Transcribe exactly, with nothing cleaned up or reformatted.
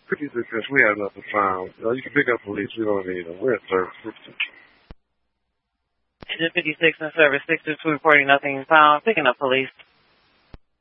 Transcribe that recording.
fifty-six, we have nothing found. You know, you can pick up police. We don't need them. We're at service. Engine fifty-six in service, six two two reporting nothing found. Picking up police.